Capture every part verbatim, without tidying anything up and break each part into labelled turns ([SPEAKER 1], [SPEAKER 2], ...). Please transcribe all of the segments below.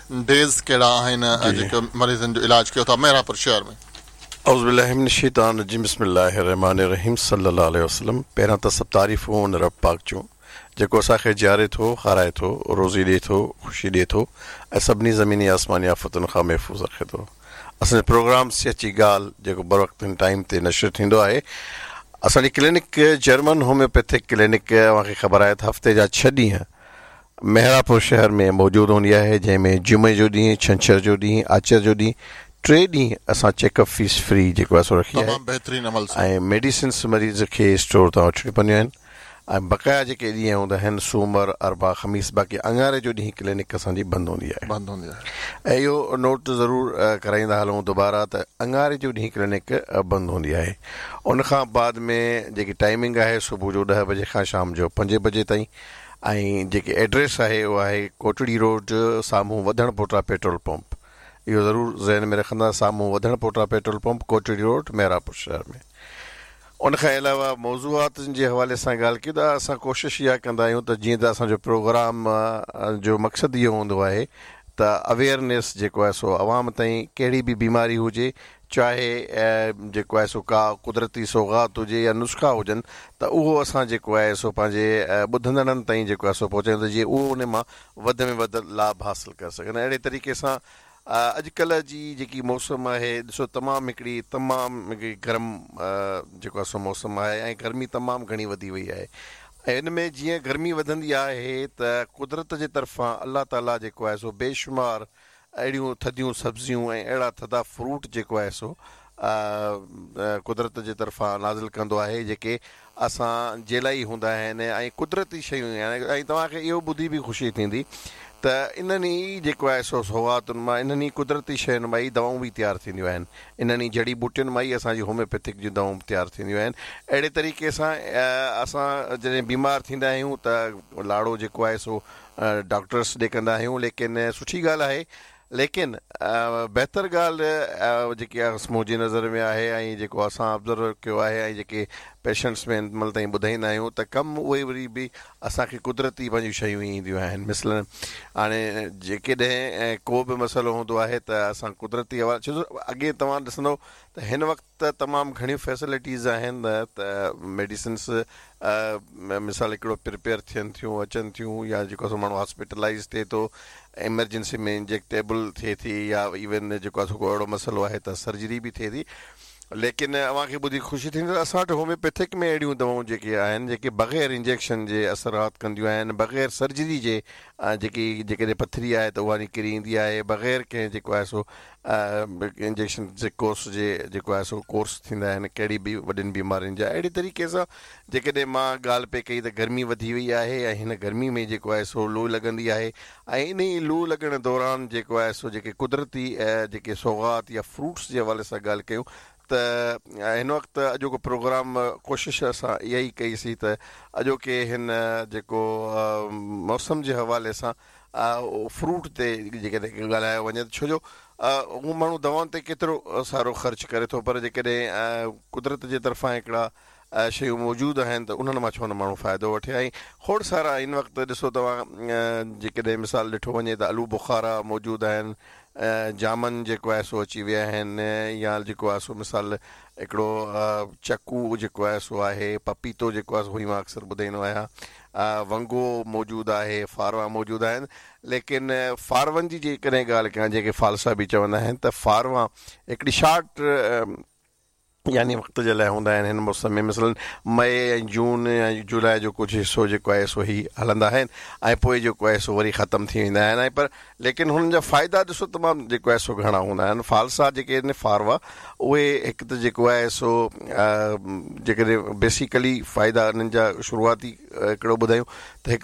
[SPEAKER 1] Days कहिड़ा आहिनि जेके मरीज़नि जो इलाज कयो था मेहरापुर शहर में?
[SPEAKER 2] औज़ु बिल्लाहि मिनश शैतानिर रजीम बिस्मिल्लाहिर रहमानिर रहीम सल्लल्लाहु अलैहि वसल्लम। पहिरां त सभु तारीफ़ूं उन रब पाक जूं जेको असांखे जियारे थो, खाराए थो, रोज़ी ॾिए थो, ख़ुशी ॾिए थो ऐं सभिनी ज़मीनी आसमानी आफ़तुनि खां महफ़ूज़ रखे थो। असांजे प्रोग्राम सची ॻाल्हि जेको बर वक़्तु टाइम ते नशर थींदो आहे। असांजी क्लिनिक जर्मन होम्योपैथिक क्लिनिक तव्हांखे ख़बर आहे त हफ़्ते जा छह ॾींहं मेहरापुर शहर में मौजूदु हूंदी आहे, जंहिंमें जुमे जो ॾींहुं, छंछर जो ॾींहुं, आचर जो ॾींहुं टे ॾींहं असां चेकअप फीस फ्री जेको आहे सो रखी आहे ऐं मेडिसिन्स मरीज़ खे स्टोर तां वठिणियूं पवंदियूं आहिनि ऐं बक़ाया जेके ॾींहं हूंदा आहिनि सूमर, अरबा, ख़मीस, बाक़ी अंगारे जो ॾींहुं क्लिनिक असांजी बंदि हूंदी आहे
[SPEAKER 1] बंदि हूंदी आहे
[SPEAKER 2] ऐं इहो नोट ज़रूरु कराईंदा हलूं दुबारा त अंगारे जो ॾींहुं क्लिनिक बंदि हूंदी आहे। उनखां बाद में जेकी टाइमिंग आहे सुबुह जो ॾह बजे खां शाम जो पंजे बजे ताईं ऐं जेकी एड्रेस आहे उहा आहे कोटड़ी रोड साम्हूं वधण पोटा पेट्रोल पंप। इहो ज़रूरु ज़हन में रखंदा, साम्हूं वधण पोटा petrol pump, Kotri road, Mehrabpur शहर में। उनखां अलावा मौज़ूआतनि जे हवाले सां ॻाल्हि कयूं त असां कोशिशि इहा कंदा आहियूं त जीअं त असांजो प्रोग्राम जो मक़सदु इहो हूंदो आहे त अवेयरनेस जेको आहे सो अवाम ताईं कहिड़ी बि बीमारी हुजे, चाहे जेको आहे सो का कुदरती सौगात हुजे या नुस्ख़ा हुजनि, त उहो असां जेको आहे सो पंहिंजे ॿुधंदड़नि ताईं जेको आहे सो पहुचायूं त जीअं उहो उन मां वधि में वधि लाभ हासिलु करे सघनि। अहिड़े तरीक़े सां अॼुकल्ह जी जेकी मौसम आहे, ॾिसो तमामु हिकिड़ी तमामु हिकिड़ी गरम जेको आहे सो मौसम आहे ऐं गर्मी तमामु घणी वधी वई आहे ऐं इन में जीअं गर्मी वधंदी आहे त कुदरत जे तरफ़ां अलाह ताला जेको आहे सो बेशुमार अहिड़ियूं थधियूं सब्जियूं ऐं अहिड़ा थधा फ्रूट जेको आहे सो कुदरत जे तरफ़ां नाज़िल कंदो आहे जेके असां जे लाइ हूंदा आहिनि ऐं कुदरती शयूं आहिनि। ऐं तव्हांखे इहो ॿुधी बि ख़ुशी थींदी त इन्हनि ई जेको आहे सो सौगातुनि मां, इन्हनि ई कुदरती शयुनि मां ई दवाऊं बि तयारु थींदियूं आहिनि, इन्हनि ई जड़ी बूटियुनि मां ई असांजी होम्योपैथिक जूं दवाऊं तयारु थींदियूं आहिनि। अहिड़े तरीक़े सां असां जॾहिं बीमार थींदा आहियूं त लाड़ो जेको आहे सो डॉक्टर्स ॾे कंदा आहियूं, लेकिन सुठी ॻाल्हि आहे, लेकिन बहितर ॻाल्हि जेकी आहे मुंहिंजी नज़र में आहे ऐं जेको असां ऑब्ज़र्व कयो आहे ऐं जेके पेशेंट्स में महिल ताईं ॿुधाईंदा आहियूं त कमु उहे वरी बि असांखे कुदरती पंहिंजियूं शयूं ईंदियूं आहिनि। मिसलन हाणे जेकॾहिं को बि मसइलो हूंदो आहे त असां कुदरती हवा, छो जो अॻे तव्हां ॾिसंदो त हिन वक़्तु तमामु घणियूं फैसिलिटीज़ आहिनि त मेडिसिन्स मिसाल हिकिड़ो प्रिपेयर थियनि थियूं, अचनि थियूं, या जेको आहे माण्हू हॉस्पिटलाइज़ थिए थो, एमरजेंसी में इंजेक्टेबल थिए थी, या इवन जेको आहे को अहिड़ो मसइलो आहे त सर्जरी बि थिए थी। लेकिन अव्हांखे ॿुधी ख़ुशी थींदी असां वटि होम्योपैथिक में अहिड़ियूं दवाऊं जेके आहिनि जेके बग़ैर इंजेक्शन जे असरात कंदियूं आहिनि, बग़ैर सर्जरी जे जेकी जेकॾहिं पथरी आहे त उहा निकिरी ईंदी आहे, बग़ैर कंहिं जेको आहे सो इंजेक्शन जे कोर्स जे जेको आहे सो कोर्स थींदा आहिनि कहिड़ी बि वॾियुनि बीमारियुनि जा। अहिड़ी तरीक़े सां जेकॾहिं मां ॻाल्हि पे कई त गर्मी वधी वई आहे ऐं हिन गर्मी में जेको आहे सो लू लॻंदी आहे ऐं इन ई लू लॻण दौरान जेको आहे सो जेके कुदरती जेके सौगात या फ्रूट्स जे हवाले सां ॻाल्हि कयूं त हिन वक़्तु अॼोको प्रोग्राम कोशिशि असां इहा ई कईसीं त अॼोके हिन जेको मौसम जे हवाले सां फ्रूट ते जेकॾहिं ॻाल्हायो वञे, छो जो उहो माण्हू दवाउनि ते केतिरो सारो ख़र्चु करे थो, पर जेकॾहिं कुदरत जे तरफ़ां हिकिड़ा शयूं मौजूदु आहिनि त उन्हनि मां छो न माण्हू फ़ाइदो वठे। ऐं खोड़ सारा हिन वक़्तु ॾिसो तव्हां जेकॾहिं मिसाल ॾिठो वञे त आलू बुखारा मौजूदु आहिनि, जामन जेको आहे सो अची विया आहिनि, या जेको आहे सो मिसाल हिकिड़ो चकू जेको आहे सो आहे, पपीतो जेको आहे सो हुई मां अक्सर ॿुधाईंदो आहियां, वंगो मौजूदु आहे, फारवा मौजूदु आहिनि। लेकिन फारवनि जी जेकॾहिं ॻाल्हि कयां, जेके फालसा बि चवंदा आहिनि, त फारवा हिकिड़ी शार्ट यानी वक़्त जे लाइ हूंदा आहिनि। हिन मौसम में मिसलन मई ऐं जून ऐं जुलाई जो कुझु हिसो जेको आहे सो ही हलंदा आहिनि ऐं पोइ जेको आहे सो वरी ख़तमु थी वेंदा आहिनि। ऐं पर लेकिन हुननि जा फ़ाइदा ॾिसो तमामु जेको आहे सो घणा हूंदा आहिनि। फालसा जेके आहिनि फारवा, उहे हिकु त जेको आहे सो जेकॾहिं बेसिकली फ़ाइदा हिननि जा शुरूआती हिकिड़ो ॿुधायूं त हिकु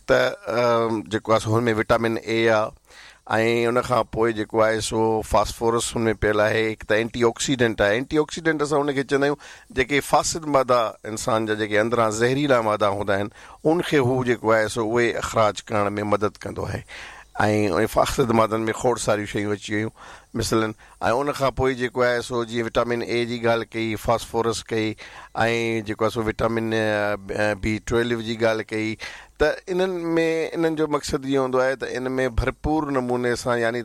[SPEAKER 2] त जेको आहे सो हुन में विटामिन ए आहे ऐं उनखां पोइ जेको आहे सो फास्फोरस हुन में पियल आहे, हिकु त एंटी ऑक्सीडेंट आहे। एंटी ऑक्सीडेंट असां हुनखे चवंदा आहियूं जेके फासिद मादा इंसान जा जेके अंदरां ज़हरीला मादा हूंदा आहिनि उनखे हू जेको आहे सो उहे अख़राज करण में मदद कंदो आहे। ऐं फासिद मादनि में खोड़ सारियूं शयूं अची वियूं मिसलन। ऐं उनखां पोइ जेको आहे सो जीअं विटामिन ए जी ॻाल्हि कई, फास्फोरस कई, ऐं जेको आहे सो विटामिन बी ट्वेल्व जी ॻाल्हि कई, त इन्हनि में इन्हनि जो मक़सदु इहो हूंदो आहे त इन में भरपूर नमूने सां यानी